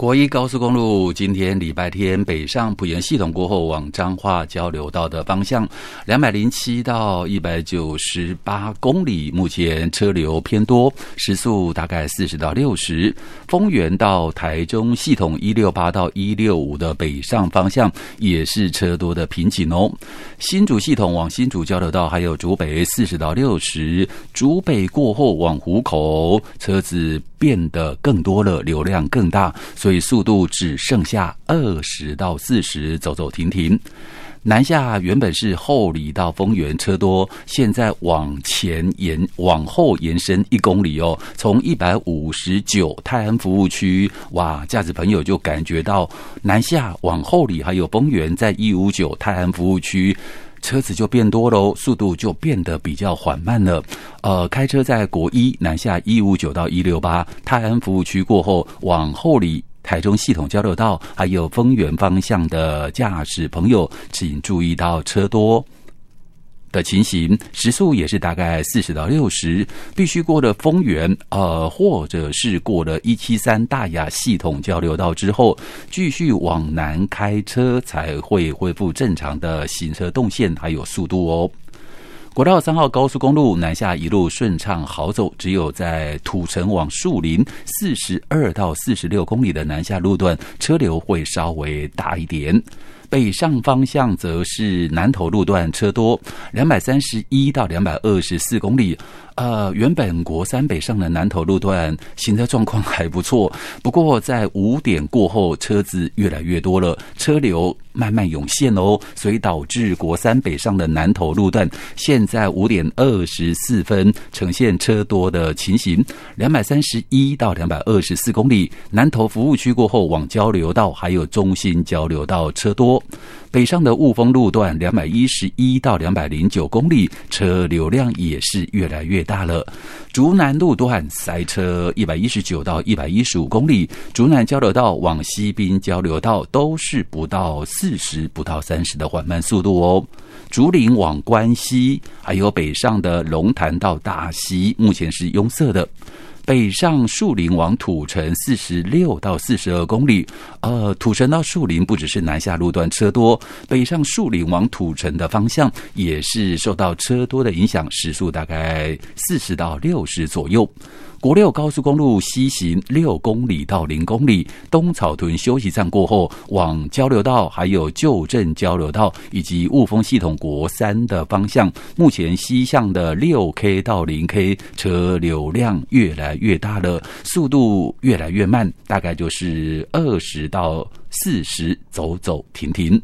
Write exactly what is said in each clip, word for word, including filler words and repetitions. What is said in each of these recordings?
国一高速公路今天礼拜天北上埔盐系统过后往彰化交流道的方向两百零七到一百九十八公里，目前车流偏多，时速大概四十到六十。丰原到台中系统一六八到一六五的北上方向也是车多的瓶颈哦。新竹系统往新竹交流道还有竹北四十到六十，竹北过后往湖口车子变得更多了，流量更大，所以速度只剩下二十到四十，走走停停。南下原本是后里到丰原车多，现在往前延往后延伸一公里哦，从一百五十九泰安服务区，哇，驾驶朋友就感觉到南下往后里还有丰原在一五九泰安服务区。车子就变多喽，速度就变得比较缓慢了。呃，开车在国一南下一五九到一六八泰安服务区过后，往后里台中系统交流道还有丰原方向的驾驶朋友，请注意到车多的情形，时速也是大概四十到六十，必须过了丰原，呃，或者是过了一七三大雅系统交流道之后，继续往南开车才会恢复正常的行车动线还有速度哦。国道三号高速公路南下一路顺畅好走，只有在土城往树林四十二到四十六公里的南下路段车流会稍微大一点。北上方向则是南投路段车多，两百三十一到两百二十四公里。呃，原本国三北上的南投路段行车状况还不错，不过在五点过后车子越来越多了，车流慢慢涌现哦，所以导致国三北上的南投路段现在五点二十四分呈现车多的情形，两百三十一到两百二十四公里，南投服务区过后往交流道还有中心交流道车多。北上的雾峰路段两百一十一到两百零九公里，车流量也是越来越大了。竹南路段塞车一百一十九到一百一十五公里，竹南交流道往西滨交流道都是不到四十不到三十的缓慢速度哦。竹林往关西还有北上的龙潭到大溪目前是拥塞的。北上树林往土城四十六到四十二公里，呃，土城到树林不只是南下路段车多，北上树林往土城的方向也是受到车多的影响，时速大概四十到六十左右。国六高速公路西行六公里到零公里，东草屯休息站过后，往交流道还有旧镇交流道以及雾峰系统国三的方向，目前西向的六 K 到零 K 车流量越来越大了，速度越来越慢，大概就是二十到四十，走走停停。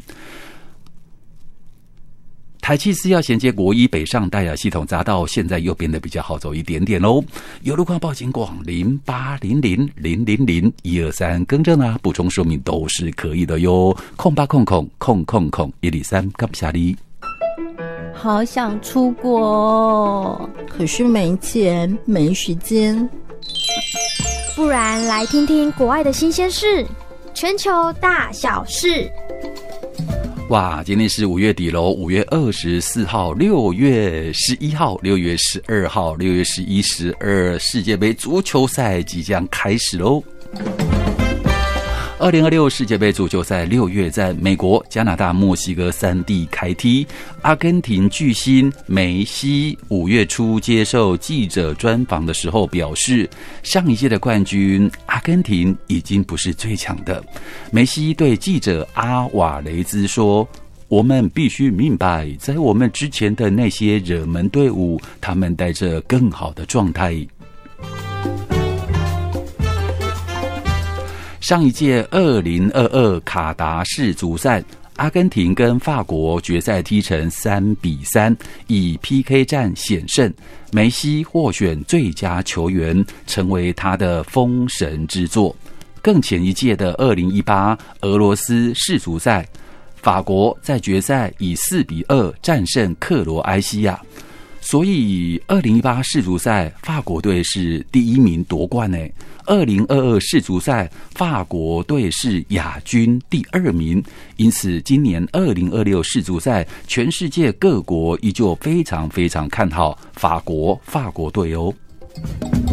台七四要衔接国一北上大雅系统匝道，现在又变得比较好走一点点喽。有路况报警广零八零零零零零一二三，更正啊，补充说明都是可以的哟。空八空空空空空一二三，感谢你。 好想出国哦，可是没钱没时间。 不然来听听国外的新鲜事，全球大小事。 哇，今天是五月底喽，五月二十四号、六月十一号、六月十二号、六月十一、十二，世界杯足球赛即将开始喽。二零二六世界杯足球赛六月在美国、加拿大、墨西哥三地开踢。阿根廷巨星梅西五月初接受记者专访的时候表示，上一届的冠军阿根廷已经不是最强的。梅西对记者阿瓦雷兹说，我们必须明白，在我们之前的那些热门队伍，他们带着更好的状态。上一届二零二二卡达世足赛，阿根廷跟法国决赛踢成三比三，以 P K 战险胜，梅西获选最佳球员，成为他的封神之作。更前一届的二零一八俄罗斯世足赛，法国在决赛以四比二战胜克罗埃西亚，所以二零一八世足赛法国队是第一名夺冠诶。二零二二世足赛法国队是亚军第二名，因此今年二零二六世足赛全世界各国依旧非常非常看好法国法国队哦。